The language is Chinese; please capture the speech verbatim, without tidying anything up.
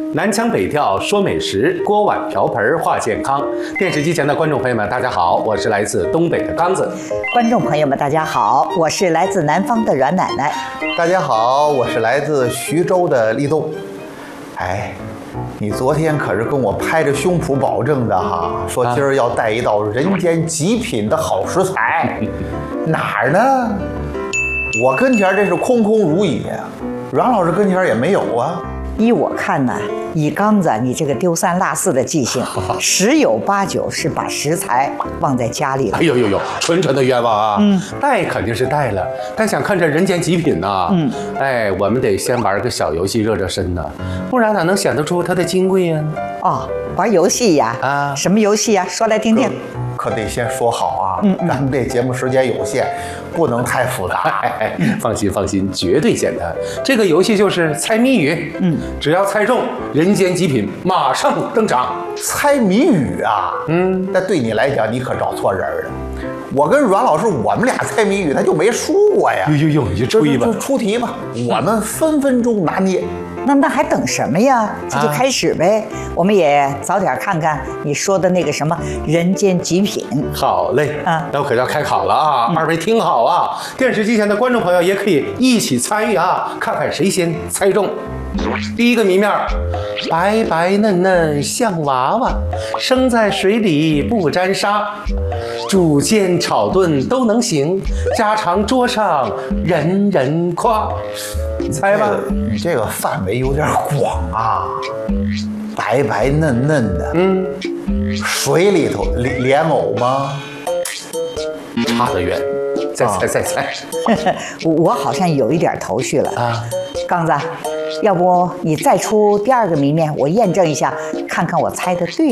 南腔北调说美食，锅碗瓢盆话健康。电视机前的观众朋友们，大家好，我是来自东北的刚子。 观众朋友们，大家好，我是来自南方的阮奶奶。 大家好，我是来自徐州的立冬。哎，你昨天可是跟我拍着胸脯保证的哈，说今儿要带一道人间极品的好食材，哪儿呢？我跟前这是空空如也，阮老师跟前也没有啊。 依我看呢，以刚子你这个丢三落四的记性，十有八九是把食材忘在家里了。 哎呦呦呦，纯纯的冤枉啊！嗯，带肯定是带了，但想看这人间极品呐、啊，嗯，哎，我们得先玩个小游戏热热身呢，不然哪能显得出它的金贵呀？ 哦，玩游戏呀？啊，什么游戏呀？说来听听。 可得先说好啊，嗯嗯咱们这节目时间有限，不能太复杂。 放心放心，绝对简单。这个游戏就是猜谜语，嗯，只要猜中，人间极品马上登场。 猜谜语啊，嗯，那对你来讲，你可找错人了。我跟阮老师，我们俩猜谜语，他就没输过呀。 呦呦呦，你就出一吧， 就出题吧，我们分分钟拿捏。 那那还等什么呀？这就开始呗！啊、我们也早点看看你说的那个什么人间极品。 好嘞，啊，那我可要开考了啊！嗯、二位听好啊，电视机前的观众朋友也可以一起参与啊，看看谁先猜中。第一个谜面，白白嫩嫩像娃娃，生在水里不沾沙，煮煎炒炖都能行，家常桌上人人夸。猜吧， 你这个范围有点广啊，白白嫩嫩的，嗯，水里头莲莲藕吗？ 差得远，再猜再猜。 我好像有一点头绪了啊，刚子，要不你再出第二个谜面，我验证一下，看看我猜的对